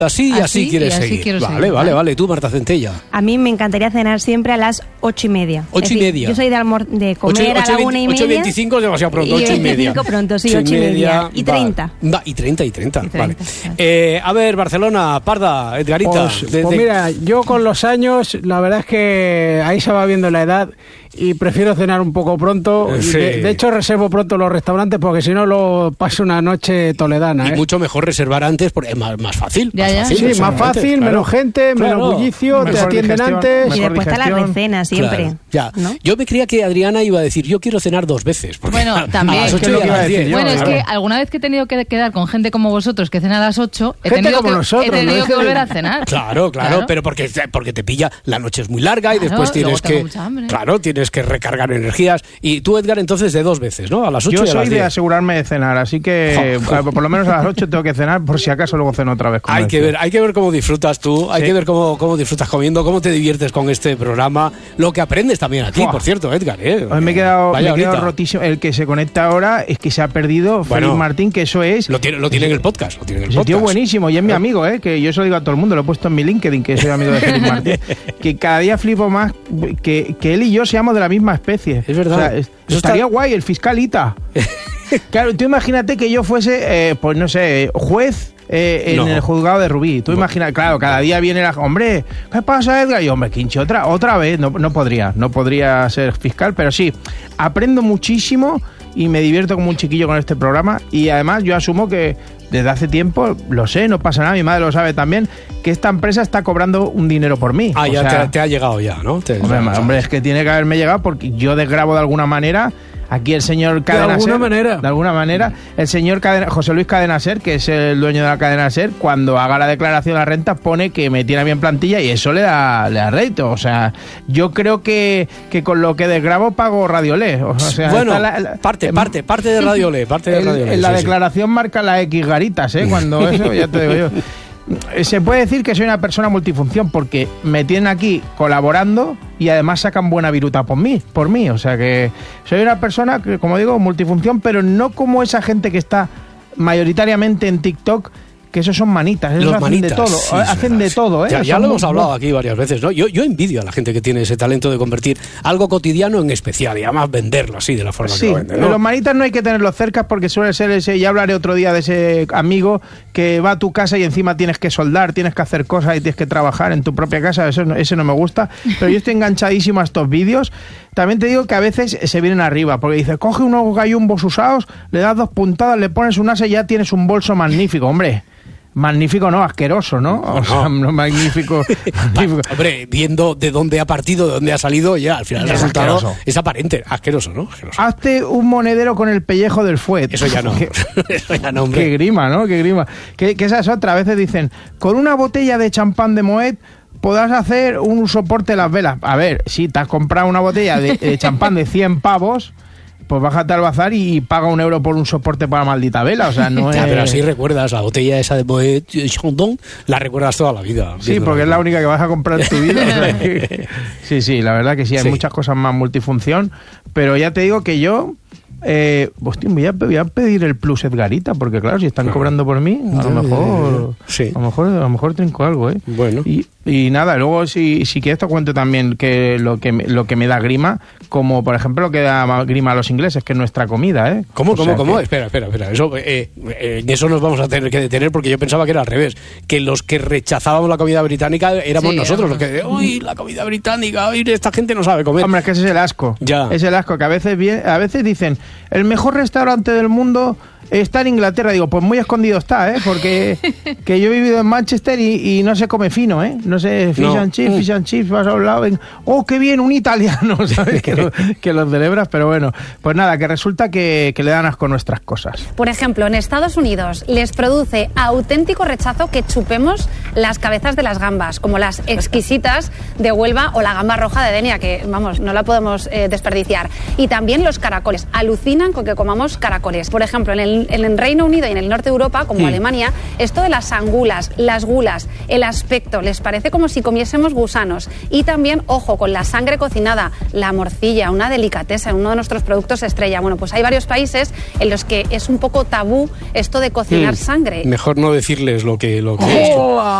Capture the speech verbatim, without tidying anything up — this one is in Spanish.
Así y así, así quieres así seguir. Vale, seguir. vale, vale. Tú, Marta Centella. A mí me encantaría cenar siempre a las ocho y media. Ocho y decir, media. Yo soy de, almor de comer ocho, a la una y media. Ocho veinticinco es demasiado pronto, ocho y media. pronto, sí, ocho y media. Y treinta. Va, y treinta, y treinta. Vale. Eh, a ver, Barcelona, Parda, Edgarita. Pues, de, pues de... mira, yo con los años, la verdad es que ahí se va viendo la edad. Y prefiero cenar un poco pronto. Sí. De, de hecho, reservo pronto los restaurantes porque si no, lo paso una noche toledana. Y ¿eh? mucho mejor reservar antes porque es más, más fácil. Ya, más ya. fácil Sí, más fácil, claro. Menos gente, claro. menos bullicio, te atienden digestión, antes. Y después está la recena siempre. Claro. Ya. ¿No? Yo me creía que Adriana iba a decir, yo quiero cenar dos veces. Bueno, también. A las ocho y a las diez. Bueno, es claro. que alguna vez que he tenido que quedar con gente como vosotros que cena a las ocho, he gente tenido, como que, nosotros, he tenido ¿no? que volver a cenar. Claro, claro, claro, pero porque, porque te pilla, la noche es muy larga y claro, después tienes que... Claro, tienes que recargar energías. Y tú, Edgar, entonces de dos veces, ¿no? A las ocho Yo y a las diez. soy de asegurarme de cenar, así que jo, jo. por lo menos a las ocho tengo que cenar, por si acaso luego ceno otra vez. Hay que ver, hay que ver cómo disfrutas tú, hay sí. que ver cómo, cómo disfrutas comiendo, cómo te diviertes con este programa, lo que aprendes también aquí, Fua. por cierto, Edgar. ¿eh? Hoy me he quedado, Vaya me he quedado ahorita. rotísimo. El que se conecta ahora es que se ha perdido Bueno, Félix Martín, que eso es... Lo tiene, lo tiene en el podcast, lo tiene en el Ese podcast. tío buenísimo, y es mi amigo, ¿eh? Que yo se lo digo a todo el mundo, lo he puesto en mi LinkedIn, que soy amigo de Félix Martín. Que cada día flipo más que, que él y yo seamos de la misma especie. Es verdad. O sea, es, Eso estaría está... guay, el fiscalita. Claro, tú imagínate que yo fuese, eh, pues no sé, juez eh, en no. el juzgado de Rubí. Tú no. imaginas, claro, cada día viene la... Hombre, ¿qué pasa, Edgar? Y hombre, Quinche, otra, otra vez. No, no podría, no podría ser fiscal, pero sí, aprendo muchísimo y me divierto como un chiquillo con este programa. Y además yo asumo que desde hace tiempo, lo sé, no pasa nada, mi madre lo sabe también, que esta empresa está cobrando un dinero por mí. Ah, o ya sea, te, te ha llegado ya, ¿no? Te, hombre, ya, hombre, es que tiene que haberme llegado porque yo desgrabo de alguna manera. Aquí el señor Cadena De alguna Ser, manera. De alguna manera. El señor Cadena, José Luis Cadena Ser, que es el dueño de la Cadena Ser, cuando haga la declaración de la renta pone que me tiene bien plantilla y eso le da, le da rédito. O sea, yo creo que, que con lo que desgrabo pago Radiolé. O sea, bueno, la, la, parte, eh, parte, parte de Radiolé, parte de el, Radiolé. En la sí, declaración sí. marca la X garitas, ¿eh? Cuando eso, ya te digo yo. Se puede decir que soy una persona multifunción porque me tienen aquí colaborando y además sacan buena viruta por mí, por mí. O sea que soy una persona que, como digo, multifunción, pero no como esa gente que está mayoritariamente en TikTok, que esos son manitas, esos Los hacen manitas, de todo, sí, hacen de todo, ¿eh? Ya, ya Son lo muy, hemos hablado aquí varias veces, ¿no? Yo, yo envidio a la gente que tiene ese talento de convertir algo cotidiano en especial y además venderlo así, de la forma sí, que lo venden, ¿no? Los manitas no hay que tenerlos cerca porque suele ser ese, ya hablaré otro día de ese amigo que va a tu casa y encima tienes que soldar, tienes que hacer cosas y tienes que trabajar en tu propia casa, eso no, ese no me gusta, pero yo estoy enganchadísimo a estos vídeos. También te digo que a veces se vienen arriba, porque dice, coge unos gallumbos usados, le das dos puntadas, le pones un asa y ya tienes un bolso magnífico, hombre. Magnífico, no, asqueroso, ¿no? O no. sea, no magnífico. magnífico. Hombre, viendo de dónde ha partido, de dónde ha salido, ya al final el Es resultado asqueroso. es aparente, asqueroso, ¿no? Asqueroso. Hazte un monedero con el pellejo del fuet. Eso ya no. Qué, Eso ya no, hombre. qué grima, ¿no? Qué grima. Que, que esa es otra. A veces dicen, con una botella de champán de Moet podrás hacer un soporte de las velas. A ver, si te has comprado una botella de, de champán de cien pavos, pues bájate al bazar y paga un euro por un soporte para maldita vela, o sea, no Ya, es... pero así recuerdas la botella esa de Moet Chandon, la recuerdas toda la vida. Sí, porque es la única que vas a comprar en tu vida. O sea, que... Sí, sí, la verdad que sí, hay Sí. muchas cosas más multifunción, pero ya te digo que yo... Eh, hostia, voy a, voy a pedir el plus Edgarita, porque claro, si están cobrando por mí, a lo mejor, Sí. a lo mejor, a lo mejor trinco algo, ¿eh? Bueno. Y, y nada, luego si, si quieres te cuento también que lo que me, lo que me da grima, como por ejemplo lo que da grima a los ingleses, que es nuestra comida, ¿eh? ¿Cómo, O cómo, sea cómo? que- Espera, espera, espera. Eso, eh, eh, en eso nos vamos a tener que detener porque yo pensaba que era al revés. Que los que rechazábamos la comida británica éramos Sí, nosotros éramos los que... ¡Uy, la comida británica! ¡Uy, esta gente no sabe comer! Hombre, es que ese es el asco. Ya. Es el asco, que a veces viene, a veces dicen, el mejor restaurante del mundo está en Inglaterra. Digo, pues muy escondido está, ¿eh? Porque que yo he vivido en Manchester y, y no se come fino, ¿eh? No sé, fish No. and chips, Mm. fish and chips, vas a un lado, ven, oh, qué bien, un italiano, ¿sabes? Que lo, que lo celebras, pero bueno, pues nada, que resulta que, que le dan asco nuestras cosas. Por ejemplo, en Estados Unidos les produce auténtico rechazo que chupemos las cabezas de las gambas, como las exquisitas de Huelva o la gamba roja de Denia, que, vamos, no la podemos eh, desperdiciar. Y también los caracoles. Alucinan con que comamos caracoles. Por ejemplo, en el en, en el Reino Unido y en el norte de Europa, como Mm. Alemania, esto de las angulas, las gulas, el aspecto, les parece como si comiésemos gusanos. Y también, ojo, con la sangre cocinada, la morcilla, una delicatessen, uno de nuestros productos estrella. Bueno, pues hay varios países en los que es un poco tabú esto de cocinar Mm. sangre. Mejor no decirles lo que... Lo que ¡Oh!